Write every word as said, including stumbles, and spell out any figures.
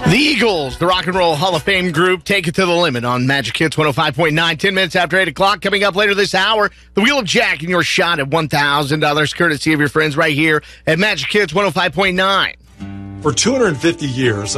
The Eagles, the Rock and Roll Hall of Fame group, take it to the limit on Magic Hits one oh five point nine. Ten minutes after eight o'clock. Coming up later this hour, the Wheel of Jack and your shot at one thousand dollars courtesy of your friends right here at Magic Hits one oh five point nine. For two hundred fifty years,